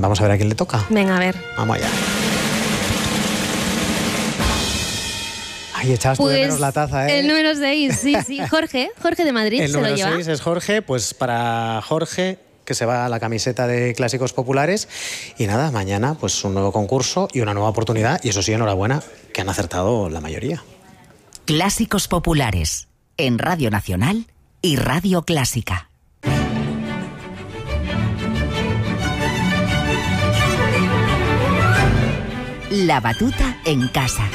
Vamos a ver a quién le toca. Venga, a ver. Vamos allá. Ahí echabas tú de menos la taza, ¿eh? El número 6, sí. Jorge de Madrid el se lo lleva. El número 6 es Jorge, pues para Jorge, que se va a la camiseta de Clásicos Populares. Y nada, mañana pues un nuevo concurso y una nueva oportunidad. Y eso sí, enhorabuena, que han acertado la mayoría. Clásicos Populares, en Radio Nacional y Radio Clásica. La batuta en casa.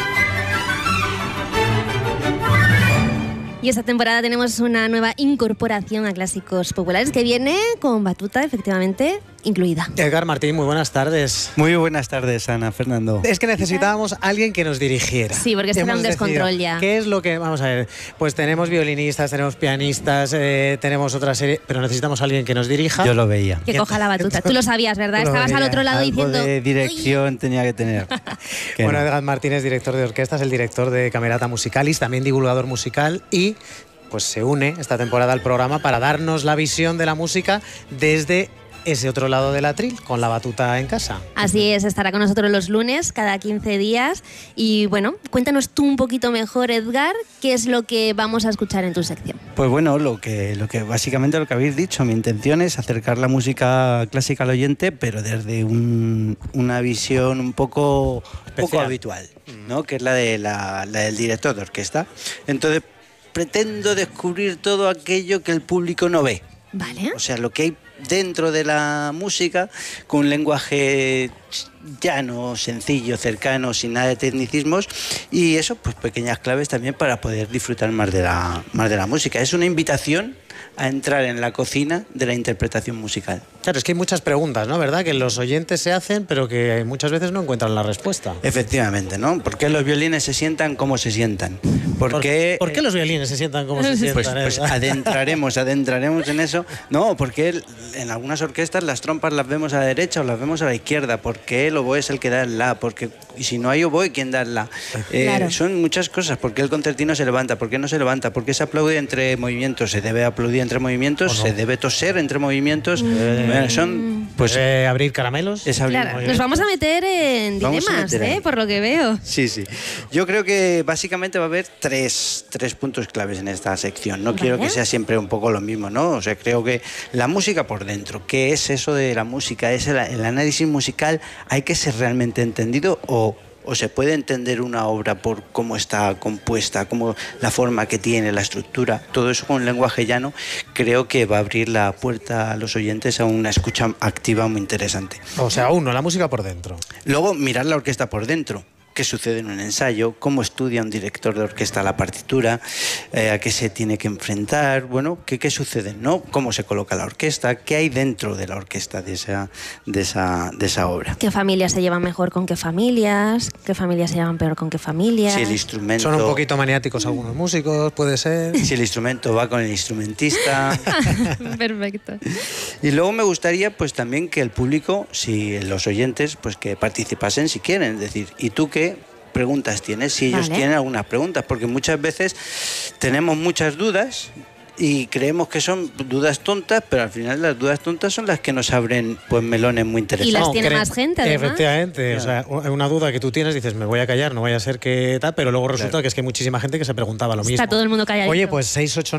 Y esta temporada tenemos una nueva incorporación a Clásicos Populares que viene con batuta, efectivamente, incluida. Edgar Martín, muy buenas tardes. Muy buenas tardes, Ana, Fernando. Es que necesitábamos a alguien que nos dirigiera. Sí, porque esto era un descontrol ya. ¿Qué es lo que...? Vamos a ver, pues tenemos violinistas, tenemos pianistas, tenemos otra serie, pero necesitamos a alguien que nos dirija. Yo lo veía. Que coja la batuta. Tú lo sabías, ¿verdad? Estabas al otro lado Algo diciendo... de dirección tenía que tener. Bueno, Edgar Martín es director de orquesta, es el director de Camerata Musicalis, también divulgador musical y pues se une esta temporada al programa para darnos la visión de la música desde ese otro lado del atril, con la batuta en casa. Así es, estará con nosotros los lunes, cada 15 días. Y bueno, cuéntanos tú un poquito mejor, Edgar, qué es lo que vamos a escuchar en tu sección. Pues bueno, lo que básicamente lo que habéis dicho, mi intención es acercar la música clásica al oyente, pero desde una visión un poco habitual, ¿no? Que es la del director de orquesta. Entonces, pretendo descubrir todo aquello que el público no ve. Vale. O sea, lo que hay dentro de la música, con un lenguaje llano, sencillo, cercano, sin nada de tecnicismos, y eso, pues pequeñas claves también para poder disfrutar más de la música. Es una invitación a entrar en la cocina de la interpretación musical. Claro, es que hay muchas preguntas, ¿no? ¿Verdad? Que los oyentes se hacen, pero que muchas veces no encuentran la respuesta. Efectivamente, ¿no? ¿Por qué los violines se sientan como se sientan? ¿Por qué los violines se sientan como se sientan? Pues adentraremos en eso. No, porque en algunas orquestas las trompas las vemos a la derecha o las vemos a la izquierda. ¿Por qué el oboe es el que da el la? Y si no hay oboe, ¿quién da el la? Claro. Son muchas cosas. ¿Por qué el concertino se levanta? ¿Por qué no se levanta? ¿Por qué se aplaude entre movimientos? ¿Se debe aplaudir entre movimientos? No. ¿Se debe toser entre movimientos? Son... Pues abrir caramelos. Es abrir. Claro, nos vamos a meter en dilemas, por lo que veo. Sí. Yo creo que básicamente va a haber tres puntos claves en esta sección. No quiero que sea siempre un poco lo mismo, ¿no? O sea, creo que la música por dentro, ¿qué es eso de la música? ¿Es el análisis musical? ¿Hay que ser realmente entendido o se puede entender una obra por cómo está compuesta, cómo la forma que tiene, la estructura? Todo eso con un lenguaje llano creo que va a abrir la puerta a los oyentes a una escucha activa muy interesante. O sea, la música por dentro. Luego, mirar la orquesta por dentro. ¿Qué sucede en un ensayo? ¿Cómo estudia un director de orquesta la partitura? ¿A qué se tiene que enfrentar? Bueno, ¿qué sucede? ¿No? ¿Cómo se coloca la orquesta? ¿Qué hay dentro de la orquesta de esa obra? ¿Qué familias se llevan mejor con qué familias? ¿Qué familias se llevan peor con qué familias? Si el instrumento... Son un poquito maniáticos algunos músicos, puede ser. Si el instrumento va con el instrumentista. Perfecto. Y luego me gustaría pues también que el público, si los oyentes, pues que participasen si quieren. Es decir, ¿y tú qué preguntas tienes? Si ellos tienen algunas preguntas, porque muchas veces tenemos muchas dudas y creemos que son dudas tontas, pero al final las dudas tontas son las que nos abren pues melones muy interesantes. Y las tiene más gente, además. Efectivamente, o sea, una duda que tú tienes, dices, me voy a callar, no vaya a ser que tal, pero luego resulta que es que hay muchísima gente que se preguntaba lo mismo. Está todo el mundo calladito. Oye, pues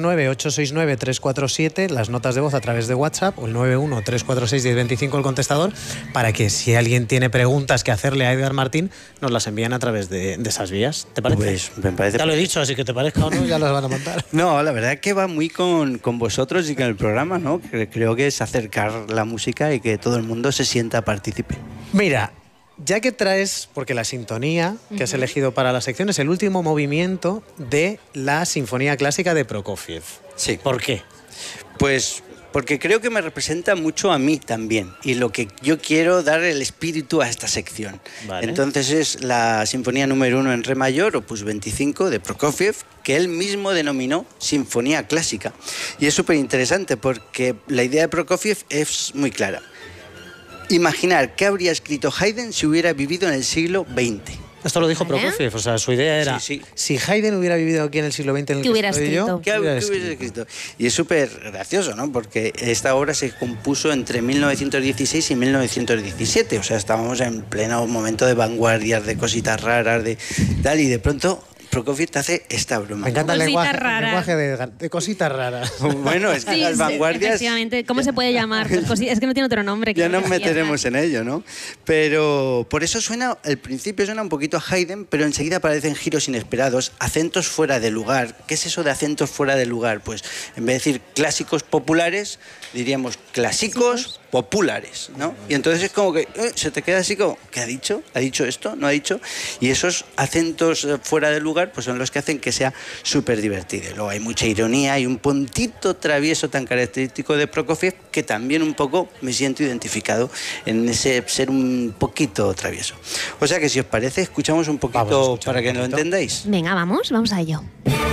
689-869-347, las notas de voz a través de WhatsApp, o el 91-346-1025 el contestador, para que si alguien tiene preguntas que hacerle a Edgar Martín, nos las envían a través de esas vías. ¿Te parece? Pues me parece. Ya lo he dicho, así que te parezca o no, ya las van a mandar. No, la verdad es que va muy con vosotros y con el programa, ¿no? Creo que es acercar la música y que todo el mundo se sienta partícipe. Mira, ya que traes, porque la sintonía que has elegido para la sección es el último movimiento de la Sinfonía Clásica de Prokofiev. Sí. ¿Por qué? Pues porque creo que me representa mucho a mí también y lo que yo quiero dar el espíritu a esta sección. Vale. Entonces es la Sinfonía número 1 en re mayor, opus 25 de Prokofiev, que él mismo denominó Sinfonía Clásica. Y es súper interesante porque la idea de Prokofiev es muy clara. Imaginar qué habría escrito Haydn si hubiera vivido en el siglo XX. Esto lo dijo ¿Vale? Prokofiev, o sea, su idea era, Sí, si Haydn hubiera vivido aquí en el siglo XX en el ¿Qué que hubiera estoy yo, escrito? ¿Qué hubiera hubiese escrito? escrito? Y es súper gracioso, ¿no? Porque esta obra se compuso entre 1916 y 1917, o sea, estábamos en pleno momento de vanguardias, de cositas raras, de tal, y de pronto Prokofiev te hace esta broma. Me encanta el Cositas lenguaje, raras. de cositas raras. Bueno, es que las vanguardias... Efectivamente. ¿Cómo se puede llamar? Pues es que no tiene otro nombre. Ya creo nos que meteremos en ello, ¿no? Pero por eso suena, al principio suena un poquito a Haydn, pero enseguida aparecen giros inesperados, acentos fuera de lugar. ¿Qué es eso de acentos fuera de lugar? Pues en vez de decir clásicos populares, diríamos clásicos populares, ¿no? Y entonces es como que se te queda así como, ¿qué ha dicho? ¿Ha dicho esto? ¿No ha dicho? Y esos acentos fuera de lugar pues son los que hacen que sea súper divertido. Luego hay mucha ironía y un puntito travieso tan característico de Prokofiev que también un poco me siento identificado en ese ser un poquito travieso. O sea que si os parece, escuchamos un poquito Vamos a escuchar para un que lo poquito. entendáis. Venga, vamos a ello.